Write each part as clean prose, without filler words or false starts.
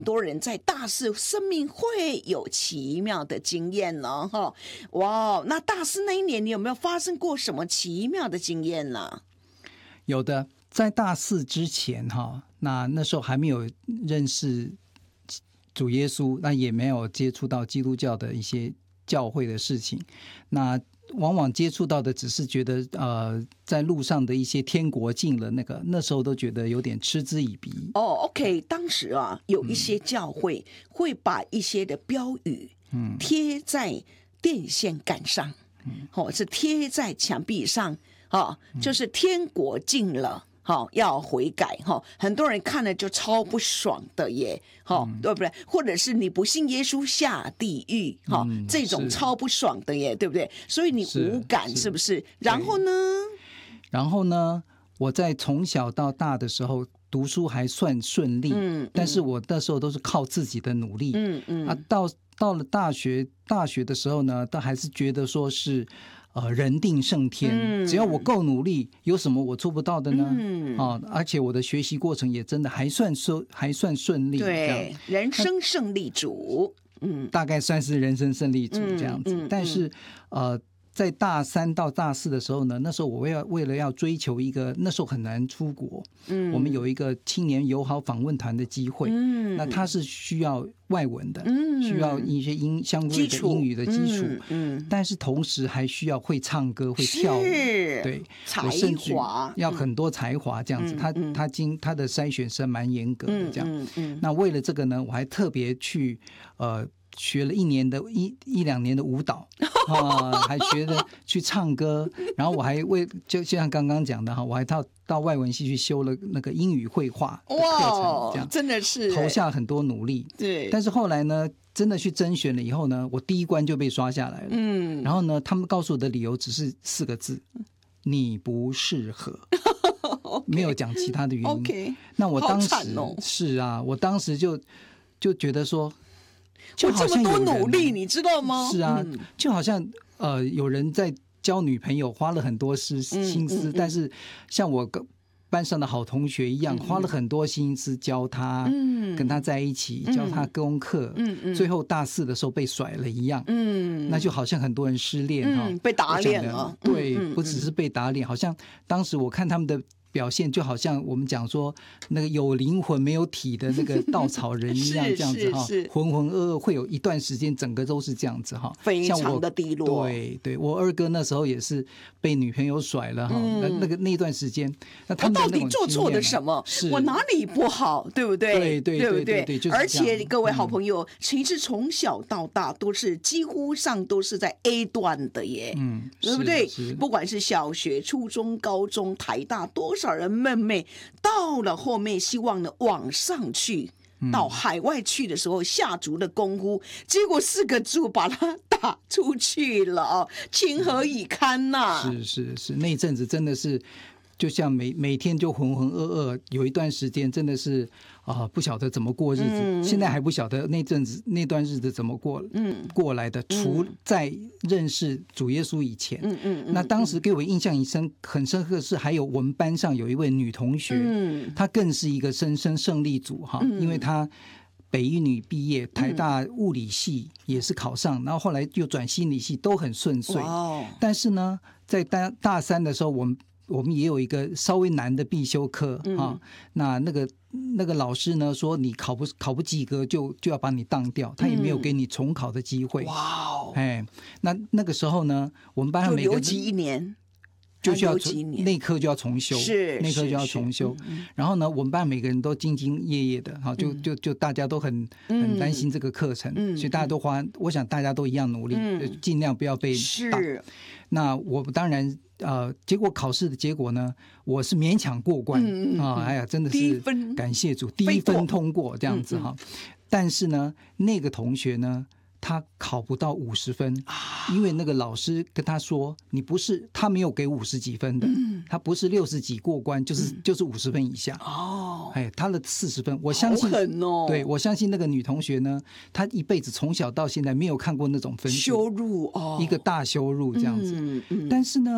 多人在大四生命会有奇妙的经验呢，哈，哇，那大四那一年你有没有发生过什么奇妙的经验呢？ 有的，在大四之前哈，那时候还没有认识主耶稣，那也没有接触到基督教的一些教会的事情，那往往接触到的只是觉得在路上的一些天国境了，那时候都觉得有点嗤之以鼻。 OK， 当时啊，有一些教会会把一些的标语贴在电线杆上，是贴在墙壁上，就是天国近了。要悔改，很多人看了就超不爽的耶，对不对？或者是你不信耶稣下地狱，这种超不爽的耶，对不对？所以你无感，是不是？然后呢，我在从小到大的时候读书还算顺利，但是我那时候都是靠自己的努力，到了大学的时候呢，都还是觉得说是人定胜天，只要我够努力，有什么我做不到的呢？而且我的学习过程也真的还算顺利，对，人生胜利组， 大概算是人生胜利组这样子。但是在大三到大四的时候呢，那时候我为了要追求一个，那时候很难出国，我们有一个青年友好访问团的机会，那它是需要外文的，需要一些相关的英语的基础，但是同时还需要会唱歌会跳舞，对， 才华要很多才华这样子，他的筛选是蛮严格的这样，那为了这个呢，我还特别去学了一两年的舞蹈还学了去唱歌，然后我还就像刚刚讲的我还到外文系去修了那个英语绘画的课程，这样真的是投下很多努力。 对， 但是后来呢，真的去甄选了以后呢，我第一关就被刷下来了。然后呢，他们告诉我的理由只是4个字：你不适合。没有讲其他的原因。 Okay. 那我当时是啊，我当时就觉得说。 就这么多努力，你知道吗？ 是啊，就好像有人在交女朋友花了很多心思，但是像我班上的好同学一样，花了很多心思教他，跟他在一起，教他功课，最后大4的时候被甩了一样，那就好像很多人失恋被打脸了， 对，不只是被打脸，好像当时我看他们的表现就好像我们讲说那个有灵魂没有体的那个稻草人一样，这样子浑浑噩噩，会有一段时间整个都是这样子非常的低落。 对，我二哥那时候也是被女朋友甩了那段时间，那他们我到底做错了什么？我哪里不好，对不对？对不对？而且各位好朋友，其实从小到大都是几乎上都是在 A 段的耶，对不对？不管是小学、初中、高中、台大，多少人妹妹到了后面希望呢往上去，到海外去的时候下足了功夫，结果4个字把他打出去了，情何以堪呐！ 是，那阵子真的是就像每天就浑浑噩噩，有一段时间真的是不晓得怎么过日子，现在还不晓得那段日子怎么过来的，除在认识主耶稣以前，那当时给我印象很深刻的是，还有我们班上有一位女同学，她更是一个胜利组因为她北一女毕业，台大物理系也是考上，然后后来又转心理系，都很顺遂。但是呢，在大3的时候，我们也有一个稍微难的必修课那个老师呢说你考不及格就要把你当掉，他也没有给你重考的机会。那个时候呢，我们班上每个人就留级1年。 就需要那科就要重修，那科就要重修。然后呢，我们班每个人都兢兢业业的，就大家都很担心这个课程，所以大家都我想大家都一样努力，尽量不要被打。那我当然结果考试的结果呢，我是勉强过关哎呀，真的是感谢主，第1分通过这样子但是呢，那个同学呢，他考不到50分，因为那个老师跟他说，他没有给50几分的，他不是60几过关，就是50分以下。他的40分，我相信，对，我相信那个女同学呢，她一辈子从小到现在没有看过那种分数， 羞辱一个大羞辱这样子。但是呢，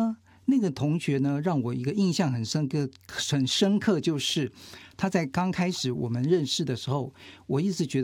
那个同学呢，让我一个印象很深刻，就是他在刚开始我们认识的时候，我一直觉得